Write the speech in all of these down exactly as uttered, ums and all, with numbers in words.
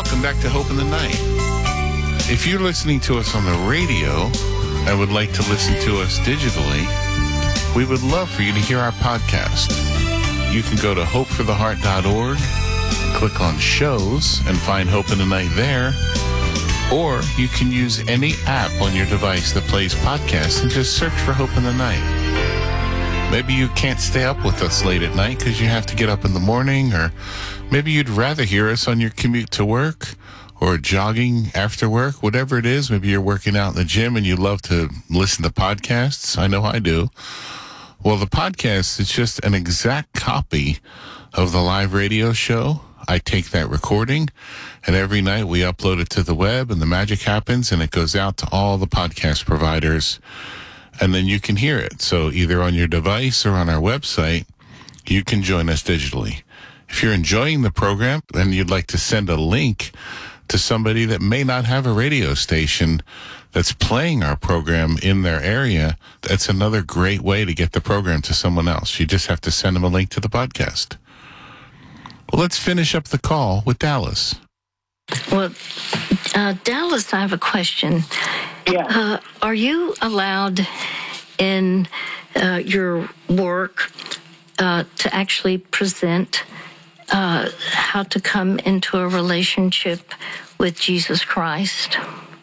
Welcome back to Hope in the Night. If you're listening to us on the radio and would like to listen to us digitally, we would love for you to hear our podcast. You can go to hope for the heart dot org, click on shows, and find Hope in the Night there. Or you can use any app on your device that plays podcasts and just search for Hope in the Night. Maybe you can't stay up with us late at night because you have to get up in the morning, or maybe you'd rather hear us on your commute to work or jogging after work, whatever it is. Maybe you're working out in the gym and you love to listen to podcasts. I know I do. Well, the podcast is just an exact copy of the live radio show. I take that recording, and every night we upload it to the web, and the magic happens, and it goes out to all the podcast providers. And then you can hear it. So either on your device or on our website, you can join us digitally. If you're enjoying the program and you'd like to send a link to somebody that may not have a radio station that's playing our program in their area, that's another great way to get the program to someone else. You just have to send them a link to the podcast. Well, let's finish up the call with Dallas. Well, uh, Dallas, I have a question. Yeah. Uh, are you allowed in uh, your work uh, to actually present uh, how to come into a relationship with Jesus Christ?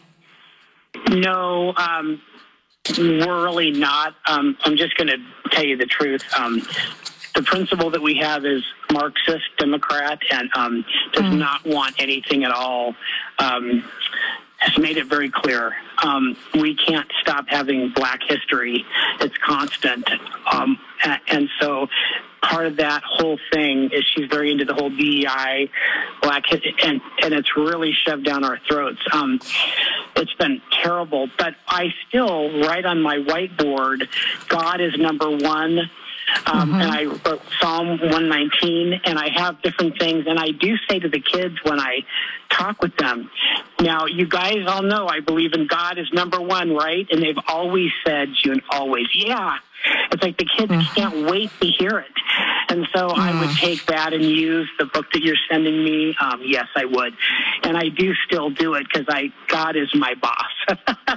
No, um, we're really not. Um, I'm just going to tell you the truth. Um, the principle that we have is Marxist, Democrat, and um, does mm. not want anything at all. Um, has made it very clear. Um, we can't stop having Black history. It's constant. Um, and, and so part of that whole thing is she's very into the whole D E I, Black history, and, and it's really shoved down our throats. Um, it's been terrible, but I still write on my whiteboard, God is number one. Um, mm-hmm. And I wrote Psalm one nineteen, and I have different things, and I do say to the kids when I talk with them, now, you guys all know I believe in God is number one, right? And they've always said, June, always, yeah. It's like the kids mm-hmm. can't wait to hear it. And so mm. I would take that and use the book that you're sending me. Um, yes, I would. And I do still do it because I God is my boss.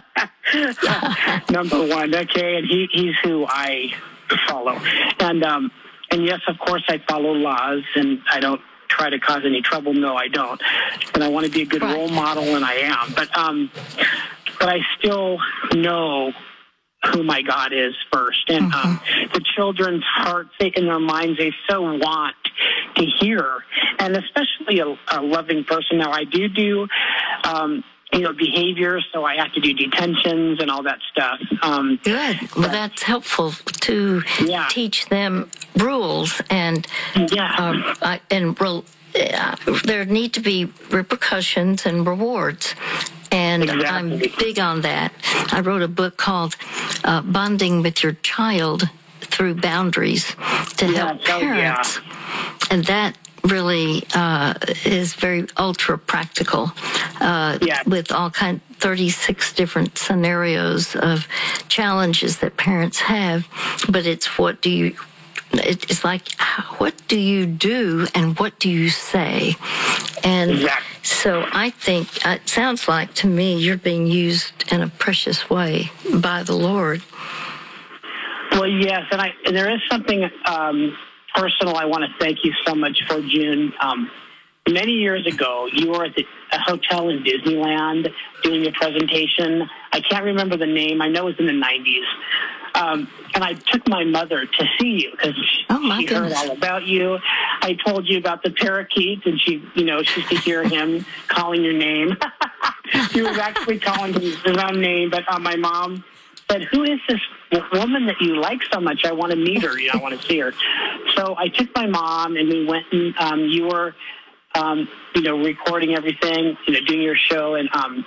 Number one, okay? And he, he's who I follow. And um, and yes, of course, I follow laws, and I don't try to cause any trouble. No, I don't. And I want to be a good right. role model, and I am. But um, but I still know who my God is first. And mm-hmm. um, the children's hearts, they, in their minds, they so want to hear. And especially a, a loving person. Now, I do do, um, you know, behavior, so I have to do detentions and all that stuff. Um, Good. Well, but, that's helpful to yeah. teach them rules and yeah. um, uh, and re- uh, there need to be repercussions and rewards. And exactly. I'm big on that. I wrote a book called uh, Bonding with Your Child Through Boundaries to yeah, help so, parents. Yeah. And that really uh, is very ultra practical uh, yeah. with all kind thirty-six different scenarios of challenges that parents have. But it's what do you It's like, what do you do and what do you say? And exactly. so I think it sounds like to me you're being used in a precious way by the Lord. Well, yes, and I and there is something um, personal I want to thank you so much for, June. Um, many years ago, you were at the, a hotel in Disneyland doing a presentation. I can't remember the name. I know it was in the nineties. Um, and I took my mother to see you because she, oh she goodness. heard all about you. I told you about the parakeet, and she, you know, she could hear him calling your name. He was actually calling his own name, but uh, my mom said, "Who is this woman that you like so much? I want to meet her. You know, I want to see her." So I took my mom, and we went, and um, you were, um, you know, recording everything, you know, doing your show, and um,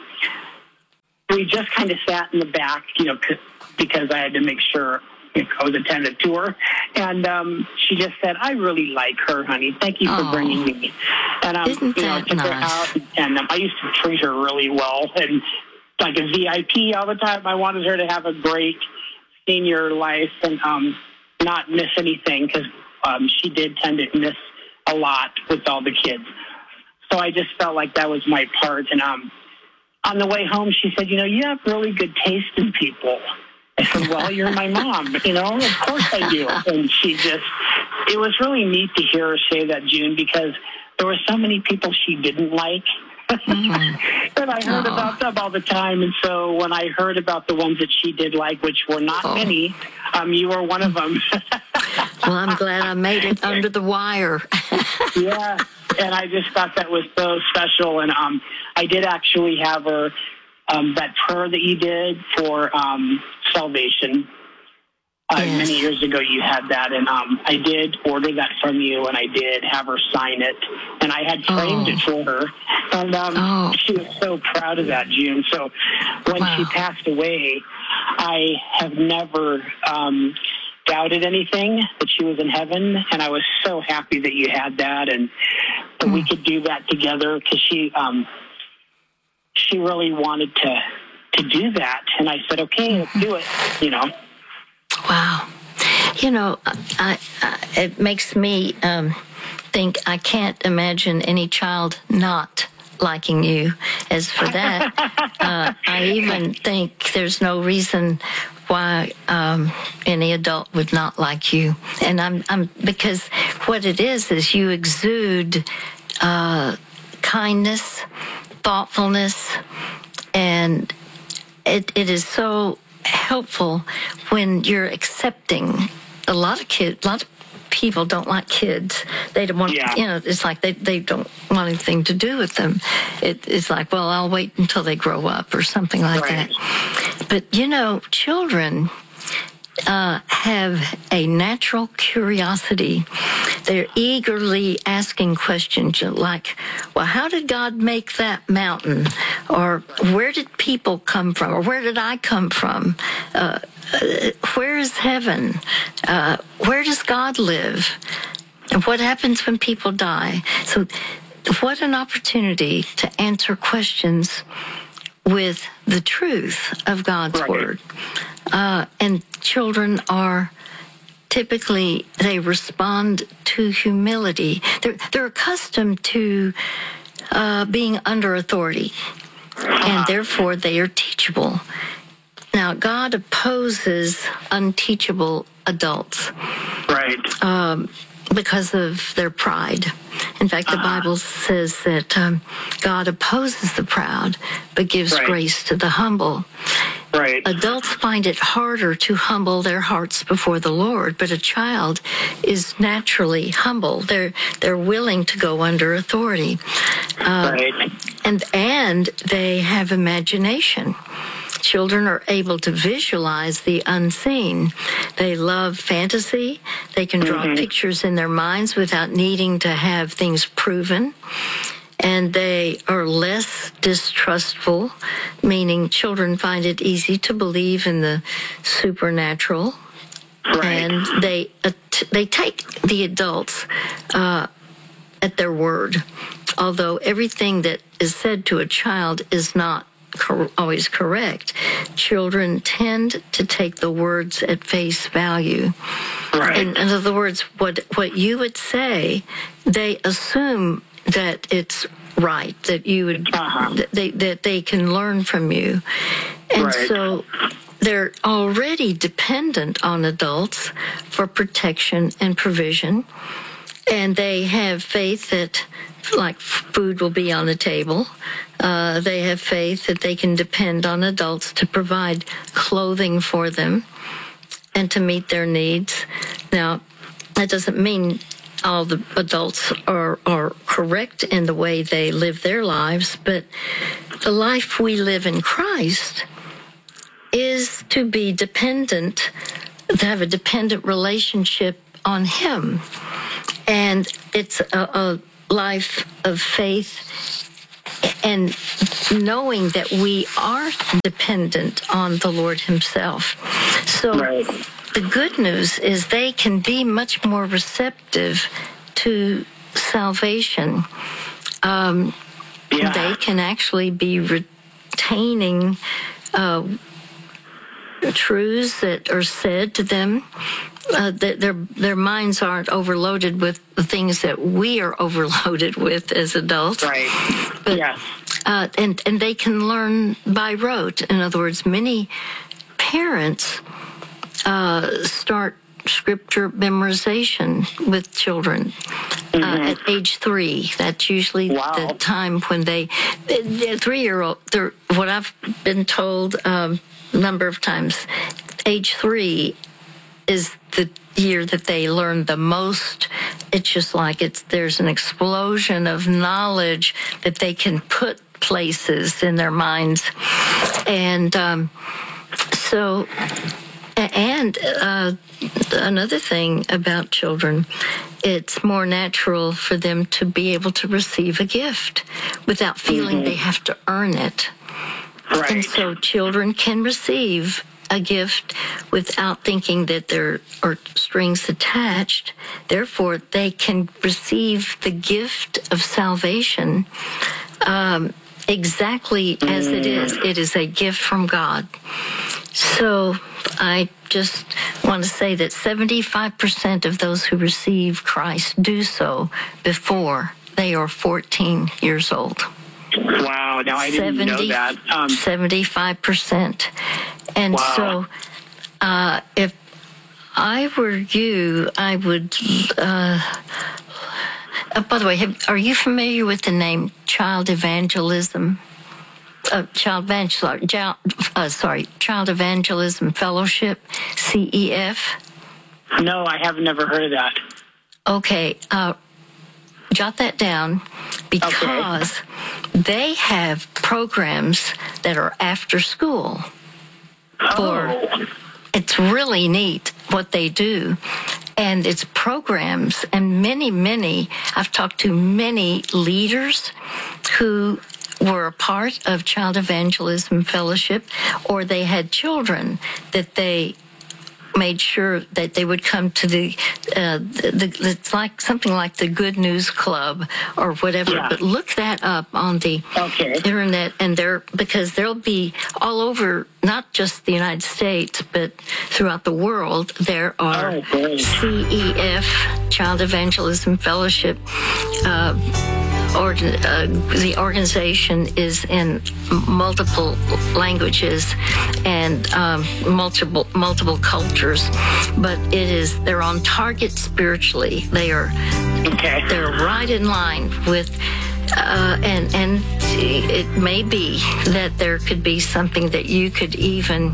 we just kind of sat in the back, you know, because I had to make sure I was attentive to her. And um, she just said, "I really like her, honey. Thank you for oh, bringing me." And um, isn't you know, that took nice? her out, and um, I used to treat her really well, and like a V I P all the time. I wanted her to have a great senior life and um, not miss anything, because um, she did tend to miss a lot with all the kids. so I just felt like that was my part. And um, on the way home, she said, you know, you have really good taste in people. I said, well, you're my mom, you know, of course I do. And she just, it was really neat to hear her say that, June, because there were so many people she didn't like. Mm-hmm. And I heard oh. about them all the time. And so when I heard about the ones that she did like, which were not oh. many, um, you were one of them. Well, I'm glad I made it under the wire. Yeah, and I just thought that was so special. And um, I did actually have her, um, that prayer that you did for um, salvation. Uh, yes. Many years ago you had that, and um, I did order that from you, and I did have her sign it, and I had framed oh. it for her, and um, oh. she was so proud of that, June. So when wow. she passed away, I have never um, doubted anything, that she was in heaven, and I was so happy that you had that, and that mm. we could do that together, because she um, she really wanted to to do that, and I said, okay, let's do it, you know. Wow. You know, I, I, it makes me um, think I can't imagine any child not liking you. As for that, uh, I even think there's no reason why um, any adult would not like you. And I'm, I'm because what it is is you exude uh, kindness, thoughtfulness, and it, it is so helpful when you're accepting. A lot of kids, a lot of people don't like kids. They don't want, yeah. you know, it's like they, they don't want anything to do with them. It, it's like, well, I'll wait until they grow up or something like right. that. But, you know, children uh, have a natural curiosity. They're eagerly asking questions like, well, how did God make that mountain? Or where did people come from? Or where did I come from? Uh, uh, where is heaven? Uh, where does God live? And what happens when people die? So what an opportunity to answer questions with the truth of God's right. word. Uh, and children are typically, they respond to humility. They're, they're accustomed to uh, being under authority, and therefore they are teachable. Now, God opposes unteachable adults. Right. Um, because of their pride. In fact, the uh-huh. Bible says that um, God opposes the proud, but gives right. grace to the humble. Right. Adults find it harder to humble their hearts before the Lord, but a child is naturally humble. They're they're willing to go under authority, uh, right. and and they have imagination. Children are able to visualize the unseen. They love fantasy. They can draw mm-hmm. pictures in their minds without needing to have things proven. And they are less distrustful, meaning children find it easy to believe in the supernatural. Right. And they uh, they take the adults uh, at their word, although everything that is said to a child is not cor- always correct. Children tend to take the words at face value. Right. In, in other words, what what you would say, they assume that it's right, that you would, uh-huh. that they that they can learn from you, and right. so they're already dependent on adults for protection and provision, and they have faith that, like, food will be on the table. Uh, they have faith that they can depend on adults to provide clothing for them and to meet their needs. Now, that doesn't mean all the adults are, are correct in the way they live their lives, but the life we live in Christ is to be dependent, to have a dependent relationship on Him. And it's a, a life of faith and knowing that we are dependent on the Lord Himself. So right. the good news is they can be much more receptive to salvation. Um, yeah. They can actually be retaining uh, truths that are said to them. Uh, that their their minds aren't overloaded with the things that we are overloaded with as adults. Right. But, yes. Uh, and and they can learn by rote. In other words, many parents uh, start scripture memorization with children mm-hmm. uh, at age three. That's usually wow. the time when they, the, the three-year-old, what I've been told um, a number of times, age three is the year that they learn the most. It's just like it's there's an explosion of knowledge that they can put places in their minds. And um, so... And uh, another thing about children, it's more natural for them to be able to receive a gift without feeling mm-hmm. they have to earn it. Right. And so children can receive a gift without thinking that there are strings attached. Therefore, they can receive the gift of salvation um, exactly as it is. It is a gift from God. So I just want to say that seventy-five percent of those who receive Christ do so before they are fourteen years old. Wow, now I didn't seventy, know that. Um, seventy-five percent. And wow. so uh, if I were you, I would... Uh, uh, by the way, have, are you familiar with the name child evangelism? Uh, child evangelism, uh, sorry, Child Evangelism Fellowship, C E F. No, I have never heard of that. Okay, uh, jot that down because okay. they have programs that are after school. Oh. For, it's really neat what they do. And it's programs, and many, many, I've talked to many leaders who were a part of Child Evangelism Fellowship, or they had children that they made sure that they would come to the, uh, the, the it's like something like the Good News Club or whatever. Yeah. But look that up on the okay. internet, and there because there'll be all over, not just the United States, but throughout the world. There are oh, C E F, Child Evangelism Fellowship. Uh, Or, uh, the organization is in multiple languages and um, multiple multiple cultures, but it is they're on target spiritually. They are okay. They're right in line with, uh, and and it may be that there could be something that you could even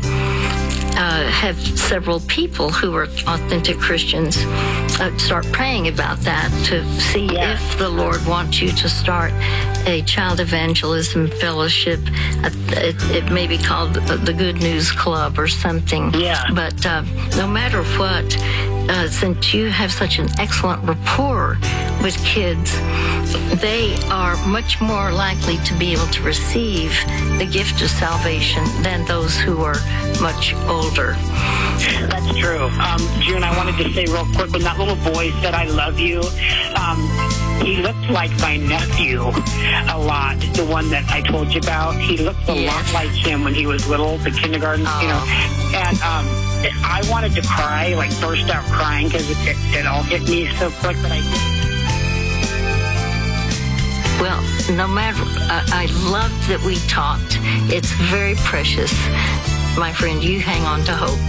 uh, have several people who are authentic Christians uh, start praying about that to see yeah. if the Lord wants you to start a child evangelism fellowship. Uh, it, it may be called the Good News Club or something. Yeah. But uh, no matter what, uh, since you have such an excellent rapport with kids, they are much more likely to be able to receive the gift of salvation than those who are much older. That's true. Um, June, I wanted to say real quick, when that little boy said, I love you, um, he looked like my nephew a lot, the one that I told you about. He looked a yes. lot like him when he was little, the kindergarten, oh. you know. And um, I wanted to cry, like burst out crying, because it, it, it all hit me so quick, but I didn't. Well, no matter, I, I love that we talked. It's very precious. My friend, you hang on to hope.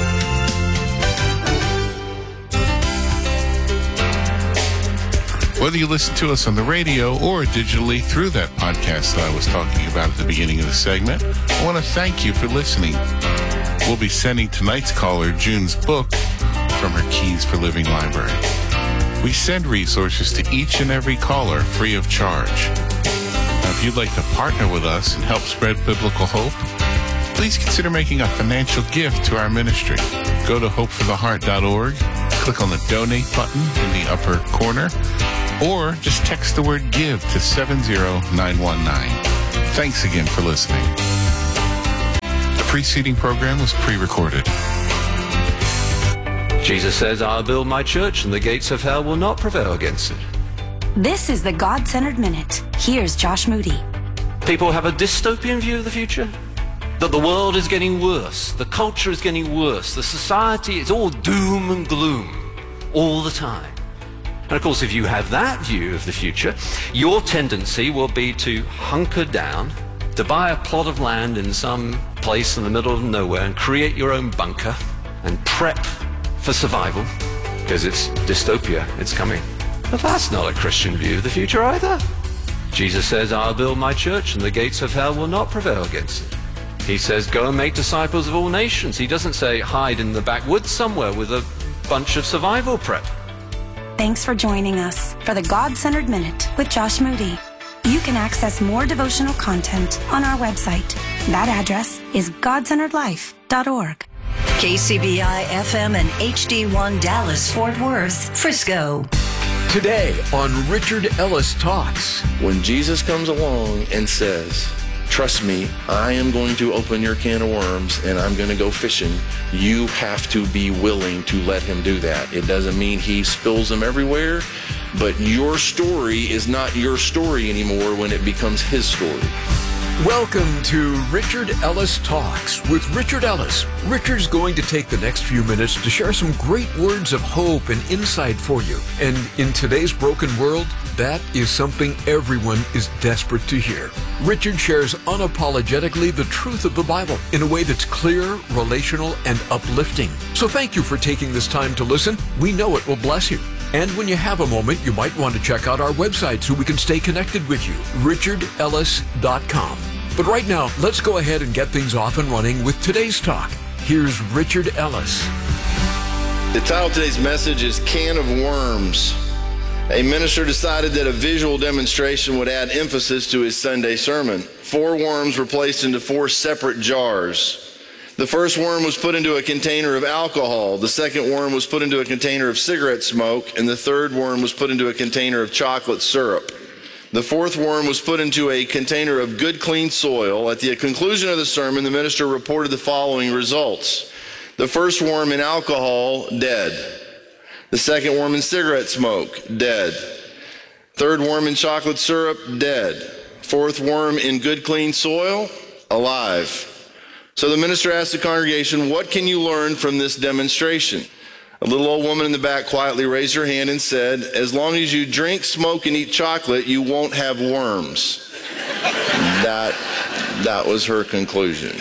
Whether you listen to us on the radio or digitally through that podcast that I was talking about at the beginning of the segment, I want to thank you for listening. We'll be sending tonight's caller June's book from her Keys for Living library. We send resources to each and every caller free of charge. Now, if you'd like to partner with us and help spread biblical hope, please consider making a financial gift to our ministry. Go to hope for the heart dot org, click on the donate button in the upper corner, or just text the word give to seven zero nine one nine. Thanks again for listening. The preceding program was pre-recorded. Jesus says, I'll build my church and the gates of hell will not prevail against it. This is the God-Centered Minute. Here's Josh Moody. People have a dystopian view of the future. that the world is getting worse, the culture is getting worse, the society is all doom and gloom all the time. And of course, if you have that view of the future, your tendency will be to hunker down, to buy a plot of land in some place in the middle of nowhere and create your own bunker and prep for survival, because it's dystopia, it's coming. But that's not a Christian view of the future either. Jesus says, I'll build my church and the gates of hell will not prevail against it. He says, go and make disciples of all nations. He doesn't say hide in the backwoods somewhere with a bunch of survival prep. Thanks for joining us for the God-Centered Minute with Josh Moody. You can access more devotional content on our website. That address is god centered life dot org. K C B I F M and H D one Dallas, Fort Worth, Frisco. Today on Richard Ellis Talks. When Jesus comes along and says, trust me, I am going to open your can of worms and I'm going to go fishing, you have to be willing to let him do that. It doesn't mean he spills them everywhere, but your story is not your story anymore when it becomes his story. Welcome to Richard Ellis Talks with Richard Ellis. Richard's going to take the next few minutes to share some great words of hope and insight for you. And in today's broken world, that is something everyone is desperate to hear. Richard shares unapologetically the truth of the Bible in a way that's clear, relational, and uplifting. So thank you for taking this time to listen. We know it will bless you. And when you have a moment, you might want to check out our website so we can stay connected with you, richard ellis dot com. But right now, let's go ahead and get things off and running with today's talk. Here's Richard Ellis. The title of today's message is Can of Worms. A minister decided that a visual demonstration would add emphasis to his Sunday sermon. Four worms were placed into four separate jars. The first worm was put into a container of alcohol. The second worm was put into a container of cigarette smoke. And the third worm was put into a container of chocolate syrup. The fourth worm was put into a container of good, clean soil. At the conclusion of the sermon, the minister reported the following results. The first worm in alcohol, dead. The second worm in cigarette smoke, dead. Third worm in chocolate syrup, dead. Fourth worm in good, clean soil, alive. So the minister asked the congregation, what can you learn from this demonstration? A little old woman in the back quietly raised her hand and said, as long as you drink, smoke, and eat chocolate, you won't have worms. that, that was her conclusion.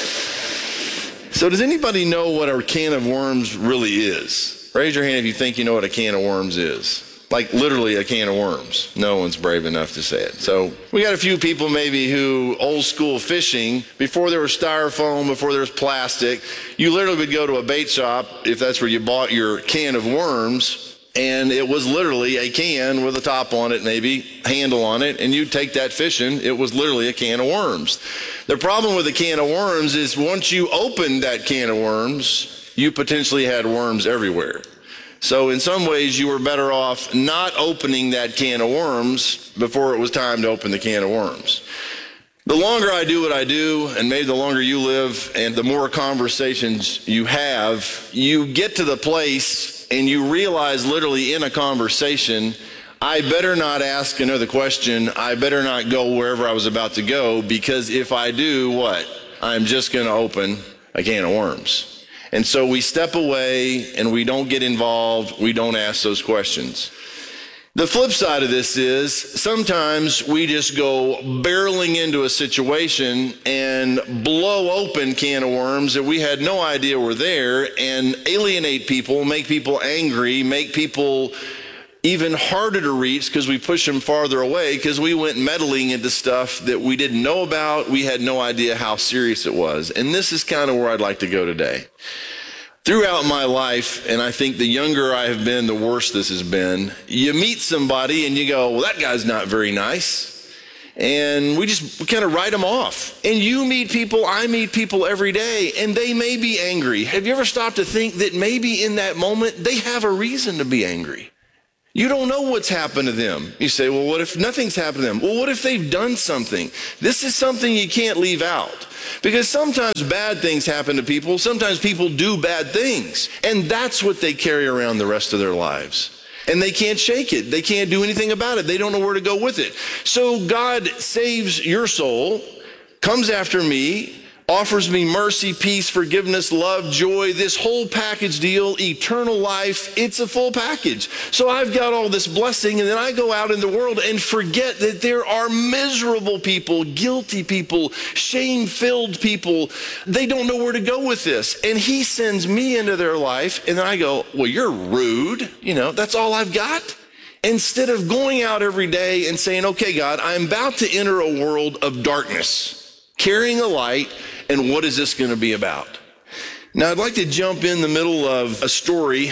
So does anybody know what a can of worms really is? Raise your hand if you think you know what a can of worms is. Like literally a can of worms. No one's brave enough to say it. So we got a few people maybe who old school fishing, before there was styrofoam, before there was plastic, you literally would go to a bait shop, if that's where you bought your can of worms, and it was literally a can with a top on it, maybe handle on it, and you'd take that fishing. It was literally a can of worms. The problem with a can of worms is once you opened that can of worms, you potentially had worms everywhere. So in some ways, you were better off not opening that can of worms before it was time to open the can of worms. The longer I do what I do, and maybe the longer you live, and the more conversations you have, you get to the place and you realize literally in a conversation, I better not ask another question. I better not go wherever I was about to go, because if I do, what? I'm just going to open a can of worms. And so we step away and we don't get involved. We don't ask those questions. The flip side of this is sometimes we just go barreling into a situation and blow open can of worms that we had no idea were there and alienate people, make people angry, make people even harder to reach because we push them farther away because we went meddling into stuff that we didn't know about. We had no idea how serious it was. And this is kind of where I'd like to go today. Throughout my life, and I think the younger I have been, the worse this has been, you meet somebody and you go, well, that guy's not very nice. And we just we kind of write them off. And you meet people, I meet people every day, and they may be angry. Have you ever stopped to think that maybe in that moment they have a reason to be angry? You don't know what's happened to them. You say, well, what if nothing's happened to them? Well, what if they've done something? This is something you can't leave out. Because sometimes bad things happen to people. Sometimes people do bad things. And that's what they carry around the rest of their lives. And they can't shake it. They can't do anything about it. They don't know where to go with it. So God saves your soul, comes after me, offers me mercy, peace, forgiveness, love, joy, this whole package deal, eternal life. It's a full package. So I've got all this blessing, and then I go out in the world and forget that there are miserable people, guilty people, shame-filled people. They don't know where to go with this. And he sends me into their life, and then I go, well, you're rude. You know, that's all I've got. Instead of going out every day and saying, okay, God, I'm about to enter a world of darkness, carrying a light, and what is this going to be about? Now, I'd like to jump in the middle of a story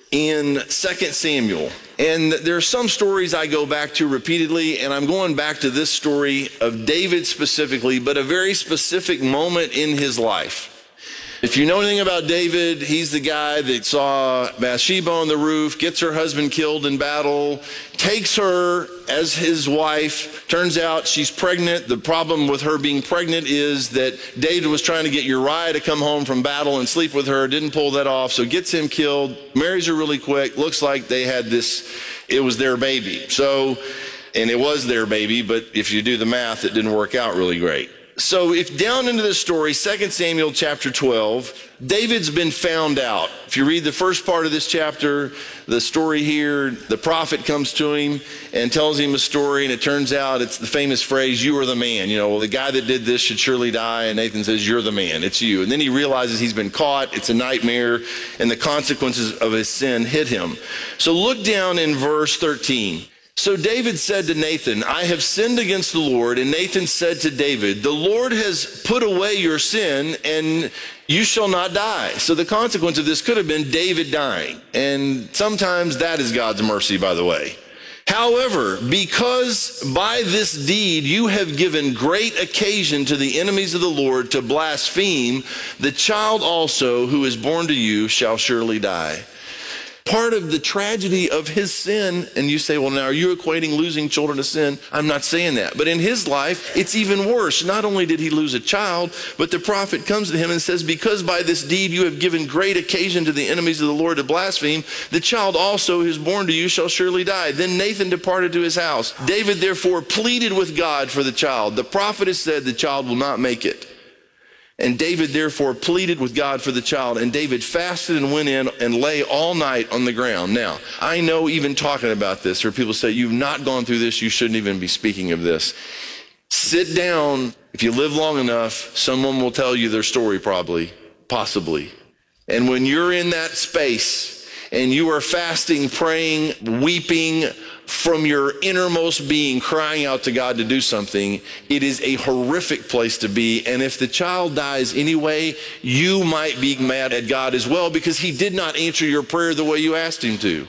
in Second Samuel. And there are some stories I go back to repeatedly, and I'm going back to this story of David specifically, but a very specific moment in his life. If you know anything about David, he's the guy that saw Bathsheba on the roof, gets her husband killed in battle, takes her as his wife. Turns out she's pregnant. The problem with her being pregnant is that David was trying to get Uriah to come home from battle and sleep with her, didn't pull that off, so gets him killed, marries her really quick. Looks like they had this, it was their baby. So, and it was their baby, but if you do the math, it didn't work out really great. So if down into this story, Second Samuel chapter twelve, David's been found out. If you read the first part of this chapter, the story here, the prophet comes to him and tells him a story, and it turns out it's the famous phrase, you are the man. You know, well, the guy that did this should surely die, and Nathan says, you're the man, it's you. And then he realizes he's been caught, it's a nightmare, and the consequences of his sin hit him. So look down in verse thirteen. So David said to Nathan, I have sinned against the Lord. And Nathan said to David, the Lord has put away your sin and you shall not die. So the consequence of this could have been David dying. And sometimes that is God's mercy, by the way. However, because by this deed you have given great occasion to the enemies of the Lord to blaspheme, the child also who is born to you shall surely die. Part of the tragedy of his sin, and you say, well, now are you equating losing children to sin? I'm not saying that. But in his life, it's even worse. Not only did he lose a child, but the prophet comes to him and says, because by this deed you have given great occasion to the enemies of the Lord to blaspheme, the child also who is born to you shall surely die. Then Nathan departed to his house. David therefore pleaded with God for the child. The prophet has said the child will not make it. And David therefore pleaded with God for the child, and David fasted and went in and lay all night on the ground. Now, I know even talking about this, or people say, you've not gone through this, you shouldn't even be speaking of this. Sit down. If you live long enough, someone will tell you their story probably, possibly. And when you're in that space and you are fasting, praying, weeping, from your innermost being, crying out to God to do something, it is a horrific place to be. And if the child dies anyway, you might be mad at God as well because he did not answer your prayer the way you asked him to.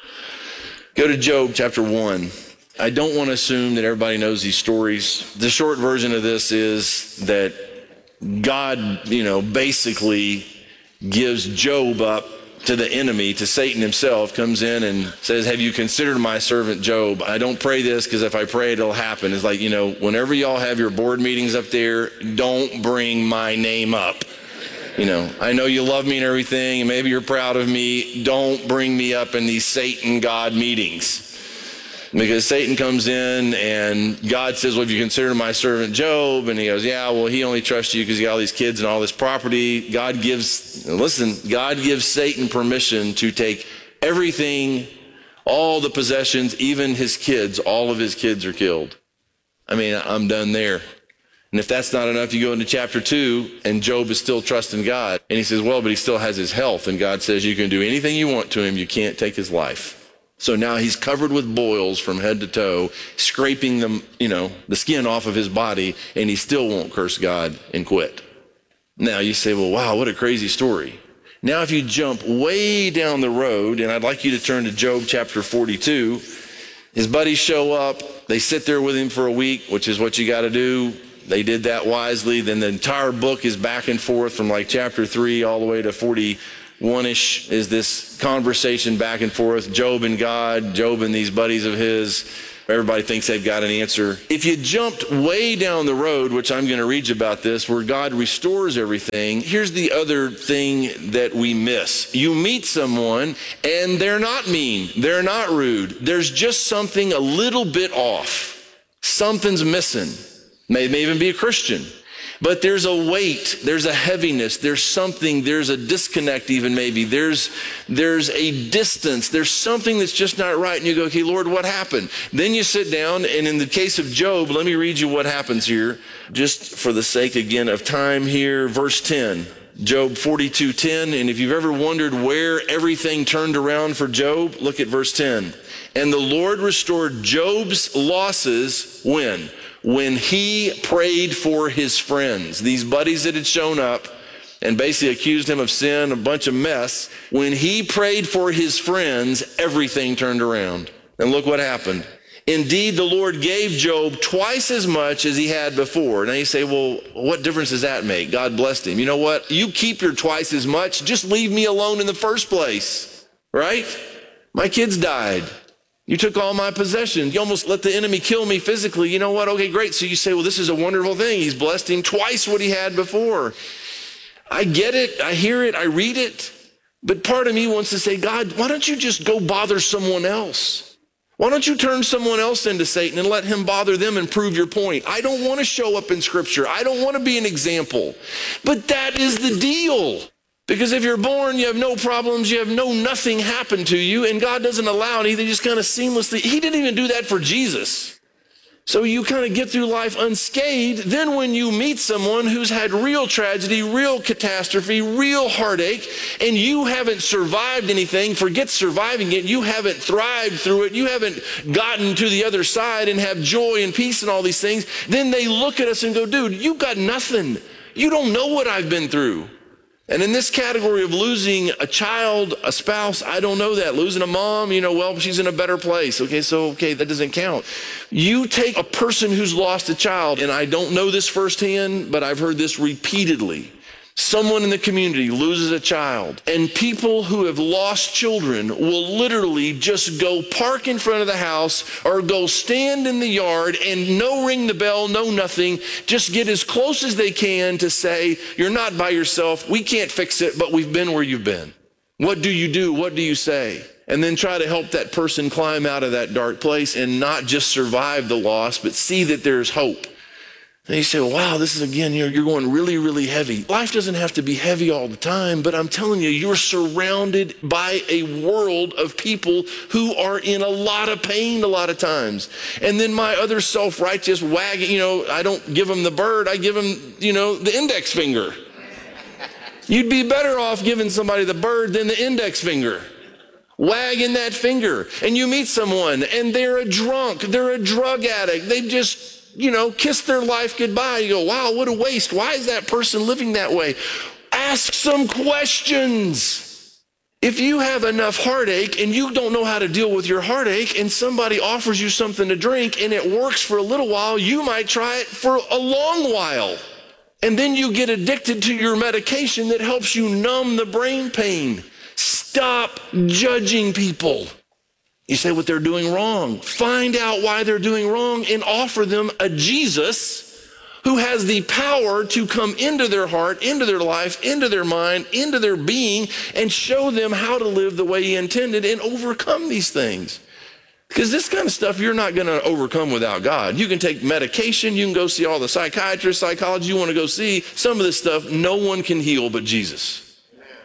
Go to Job chapter one. I don't want to assume that everybody knows these stories. The short version of this is that God, you know, basically gives Job up to the enemy, to Satan himself, comes in and says, have you considered my servant Job? I don't pray this because if I pray it, it'll happen. It's like, you know, whenever y'all have your board meetings up there, don't bring my name up. You know, I know you love me and everything, and maybe you're proud of me. Don't bring me up in these Satan God meetings. Because Satan comes in and God says, well, have you considered my servant Job? And he goes, yeah, well, he only trusts you because he got all these kids and all this property. God gives, listen, God gives Satan permission to take everything, all the possessions, even his kids. All of his kids are killed. I mean, I'm done there. And if that's not enough, you go into chapter two, and Job is still trusting God. And he says, well, but he still has his health. And God says, you can do anything you want to him. You can't take his life. So now he's covered with boils from head to toe, scraping them, you know, the skin off of his body, and he still won't curse God and quit. Now you say, well, wow, what a crazy story. Now if you jump way down the road, and I'd like you to turn to Job chapter forty-two, his buddies show up, they sit there with him for a week, which is what you got to do. They did that wisely. Then the entire book is back and forth from like chapter three all the way to forty. One-ish is this conversation back and forth, Job and God, Job and these buddies of his. Everybody thinks they've got an answer. If you jumped way down the road, which I'm going to read you about this, where God restores everything, here's the other thing that we miss. You meet someone and they're not mean, they're not rude. There's just something a little bit off. Something's missing. They may even be a Christian. But there's a weight, there's a heaviness, there's something, there's a disconnect even maybe. There's, there's a distance, there's something that's just not right. And you go, okay, Lord, what happened? Then you sit down, and in the case of Job, let me read you what happens here, just for the sake again of time here. Verse ten, Job forty-two ten. And if you've ever wondered where everything turned around for Job, look at verse ten. And the Lord restored Job's losses when? When he prayed for his friends, these buddies that had shown up and basically accused him of sin, a bunch of mess. When he prayed for his friends, everything turned around. And look what happened. Indeed, the Lord gave Job twice as much as he had before. Now you say, well, what difference does that make? God blessed him. You know what? You keep your twice as much. Just leave me alone in the first place, right? My kids died. You took all my possessions. You almost let the enemy kill me physically. You know what? Okay, great. So you say, well, this is a wonderful thing. He's blessed him twice what he had before. I get it. I hear it. I read it. But part of me wants to say, God, why don't you just go bother someone else? Why don't you turn someone else into Satan and let him bother them and prove your point? I don't want to show up in Scripture. I don't want to be an example. But that is the deal. Because if you're born, you have no problems, you have no nothing happen to you, and God doesn't allow anything, just kind of seamlessly. He didn't even do that for Jesus. So you kind of get through life unscathed. Then when you meet someone who's had real tragedy, real catastrophe, real heartache, and you haven't survived anything, forget surviving it, you haven't thrived through it, you haven't gotten to the other side and have joy and peace and all these things, then they look at us and go, dude, you've got nothing. You don't know what I've been through. And in this category of losing a child, a spouse, I don't know that. Losing a mom, you know, well, she's in a better place. Okay, so, okay, that doesn't count. You take a person who's lost a child, and I don't know this firsthand, but I've heard this repeatedly. Someone in the community loses a child, and people who have lost children will literally just go park in front of the house or go stand in the yard and no ring the bell, no nothing, just get as close as they can to say, you're not by yourself, we can't fix it, but we've been where you've been. What do you do? What do you say? And then try to help that person climb out of that dark place and not just survive the loss, but see that there's hope. And you say, well, wow, this is, again, you're, you're going really, really heavy. Life doesn't have to be heavy all the time, but I'm telling you, you're surrounded by a world of people who are in a lot of pain a lot of times. And then my other self-righteous wagging, you know, I don't give them the bird, I give them, you know, the index finger. You'd be better off giving somebody the bird than the index finger. Wagging that finger. And you meet someone, and they're a drunk, they're a drug addict, they've just, you know, kiss their life goodbye. You go, wow, what a waste. Why is that person living that way? Ask some questions. If you have enough heartache and you don't know how to deal with your heartache and somebody offers you something to drink and it works for a little while, you might try it for a long while. And then you get addicted to your medication that helps you numb the brain pain. Stop judging people. You say what they're doing wrong. Find out why they're doing wrong and offer them a Jesus who has the power to come into their heart, into their life, into their mind, into their being, and show them how to live the way he intended and overcome these things. Because this kind of stuff you're not going to overcome without God. You can take medication, you can go see all the psychiatrists, psychologists you want to go see. Some of this stuff no one can heal but Jesus.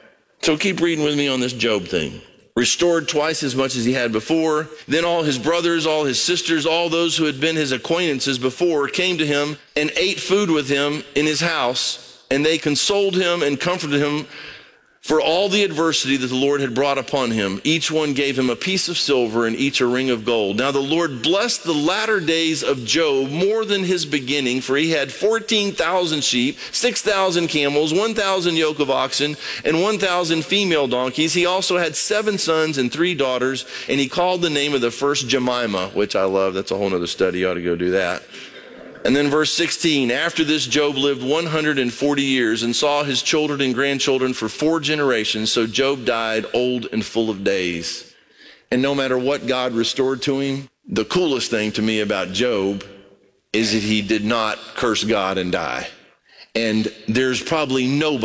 So keep reading with me on this Job thing. Restored twice as much as he had before. Then all his brothers, all his sisters, all those who had been his acquaintances before came to him and ate food with him in his house, and they consoled him and comforted him for all the adversity that the Lord had brought upon him. Each one gave him a piece of silver and each a ring of gold. Now the Lord blessed the latter days of Job more than his beginning, for he had fourteen thousand sheep, six thousand camels, one thousand yoke of oxen, and one thousand female donkeys. He also had seven sons and three daughters, and he called the name of the first Jemima, which I love. That's a whole nother study. You ought to go do that. And then verse sixteen, after this Job lived one hundred forty years and saw his children and grandchildren for four generations. So Job died old and full of days. And no matter what God restored to him, the coolest thing to me about Job is that he did not curse God and die. And there's probably nobody